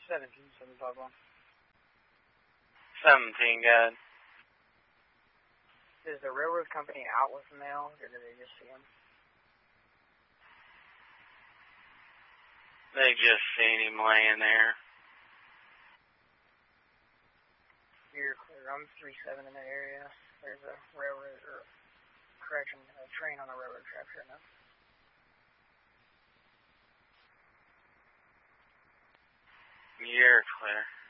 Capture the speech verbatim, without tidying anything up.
seventeen, seven five one. seventeen, good. Is the railroad company out with the mail, or did they just see him? They just seen him laying there. You're clear. I'm three seven in that area. There's a railroad, or correction, a train on the railroad tracks right now. You're clear.